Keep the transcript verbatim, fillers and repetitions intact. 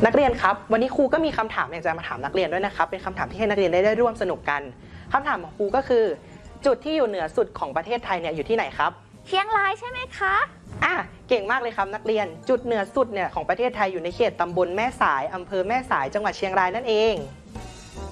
นักเรียนครับวันนี้ครูก็มีคำถามอยากจะมาถามนักเรียนด้วยนะครับเป็นคำถามที่ให้นักเรียนได้ได้ร่วมสนุกกันคำถามของครูก็คือจุดที่อยู่เหนือสุดของประเทศไทยเนี่ยอยู่ที่ไหนครับเชียงรายใช่ไหมคะอ่ะเก่งมากเลยครับนักเรียนจุดเหนือสุดเนี่ยของประเทศไทยอยู่ในเขตตำบลแม่สายอำเภอแม่สายจังหวัดเชียงรายนั่นเอง